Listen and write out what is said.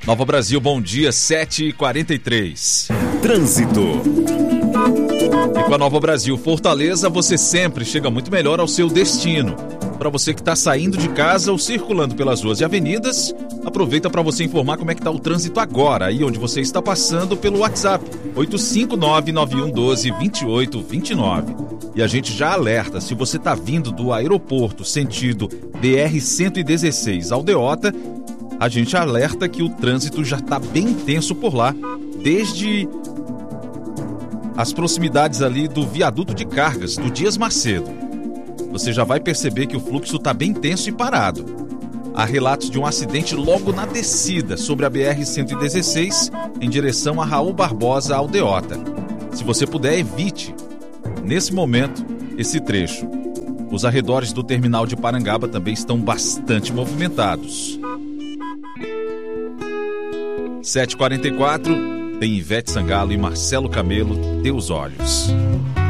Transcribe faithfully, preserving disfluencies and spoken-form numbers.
Nova Brasil, bom dia, sete e quarenta e três. Trânsito. E com a Nova Brasil Fortaleza, você sempre chega muito melhor ao seu destino. Para você que está saindo de casa ou circulando pelas ruas e avenidas, aproveita para você informar como é que está o trânsito agora, aí onde você está passando, pelo WhatsApp, oito cinco nove, nove um um dois, dois oito dois nove. E a gente já alerta, se você está vindo do aeroporto sentido B R cento e dezesseis Aldeota, a gente alerta que o trânsito já está bem intenso por lá, desde as proximidades ali do viaduto de cargas, do Dias Macedo. Você já vai perceber que o fluxo está bem tenso e parado. Há relatos de um acidente logo na descida sobre a B R cento e dezesseis em direção a Raul Barbosa Aldeota. Se você puder, evite, nesse momento, esse trecho. Os arredores do terminal de Parangaba também estão bastante movimentados. sete e quarenta e quatro, tem Ivete Sangalo e Marcelo Camelo, Teus Olhos.